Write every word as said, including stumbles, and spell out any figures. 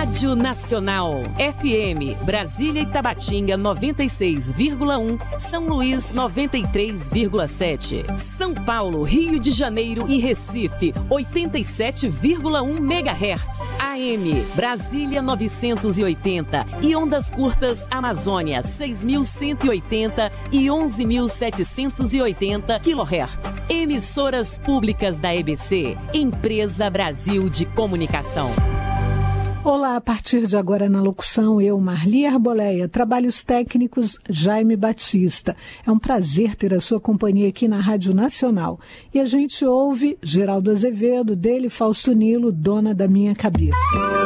Rádio Nacional. F M, Brasília e Tabatinga noventa e seis vírgula um, São Luís noventa e três vírgula sete. São Paulo, Rio de Janeiro e Recife oitenta e sete vírgula um megahertz. A M, Brasília novecentos e oitenta e ondas curtas Amazônia seis mil cento e oitenta e onze mil setecentos e oitenta quilohertz. Emissoras públicas da E B C, Empresa Brasil de Comunicação. Olá, a partir de agora na locução, eu, Marli Arboleia, trabalhos técnicos Jaime Batista. É um prazer ter a sua companhia aqui na Rádio Nacional. E a gente ouve Geraldo Azevedo, dele Fausto Nilo, Dona da Minha Cabeça.